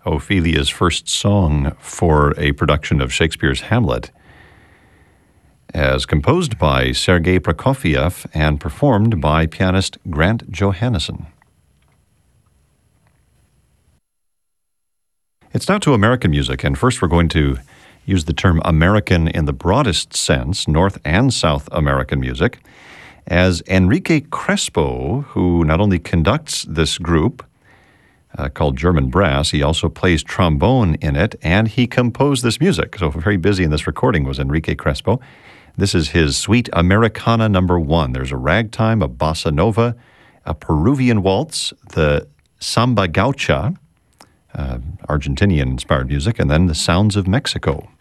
Ophelia's first song for a production of Shakespeare's Hamlet, as composed by Sergei Prokofiev and performed by pianist Grant Johannesson. It's now to American music, and first we're going to use the term American in the broadest sense, North and South American music, as Enrique Crespo, who not only conducts this group called German Brass, he also plays trombone in it, and he composed this music. So very busy in this recording was Enrique Crespo. This is his Suite Americana No. 1. There's a ragtime, a bossa nova, a Peruvian waltz, the samba gaucha, Argentinian-inspired music, and then the sounds of Mexico.